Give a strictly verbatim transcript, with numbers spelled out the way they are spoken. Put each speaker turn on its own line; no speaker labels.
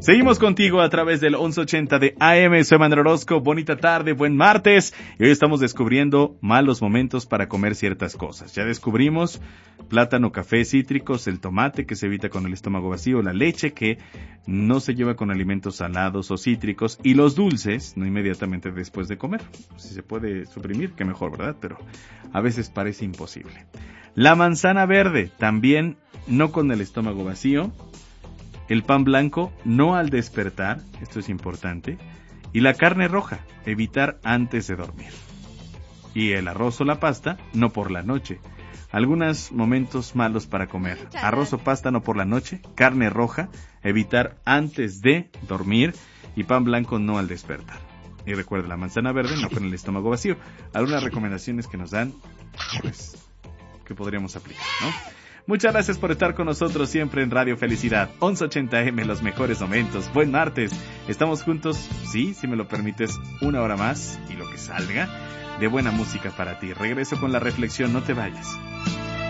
Seguimos contigo a través del once ochenta de A M. Soy Manuel Orozco. Bonita tarde, buen martes. Y hoy estamos descubriendo malos momentos para comer ciertas cosas. Ya descubrimos plátano, café, cítricos, el tomate que se evita con el estómago vacío, la leche que no se lleva con alimentos salados o cítricos y los dulces, no inmediatamente después de comer. Si se puede suprimir, que mejor, ¿verdad? Pero a veces parece imposible. La manzana verde, también no con el estómago vacío. El pan blanco, no al despertar, esto es importante, y la carne roja, evitar antes de dormir. Y el arroz o la pasta, no por la noche. Algunos momentos malos para comer. Arroz o pasta no por la noche, carne roja, evitar antes de dormir, y pan blanco no al despertar. Y recuerda, la manzana verde, no con el estómago vacío. Algunas recomendaciones que nos dan, pues, que podríamos aplicar, ¿no? Muchas gracias por estar con nosotros siempre en Radio Felicidad. once ochenta eme, los mejores momentos. Buen martes. Estamos juntos, sí, si me lo permites, una hora más y lo que salga de buena música para ti. Regreso con la reflexión, no te vayas.